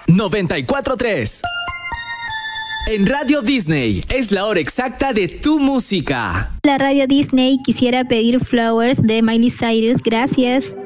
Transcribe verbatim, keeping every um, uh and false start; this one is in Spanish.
noventa y cuatro punto tres. En Radio Disney es la hora exacta de tu música. La Radio Disney quisiera pedir Flowers de Miley Cyrus. Gracias.